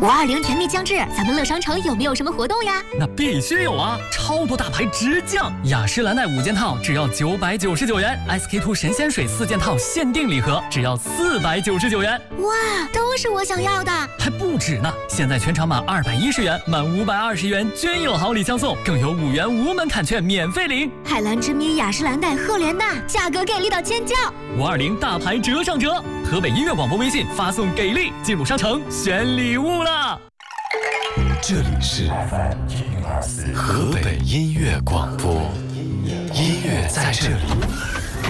520甜蜜将至，咱们乐商城有没有什么活动呀？ 那必须有啊！超多大牌直降，雅诗兰黛5件套只要999元，SK-2神仙水4件套限定礼盒只要499元。 哇，都是我想要的！ 还不止呢！现在全场满210元，满520元均有好礼相送，更有5元无门槛券免费领。 海蓝之谜、雅诗兰黛、赫莲娜，价格给力到尖叫 ！520大牌折上折，河北音乐广播微信发送给力，进入商城选礼物了。 这里是河北音乐广播，音乐在这里。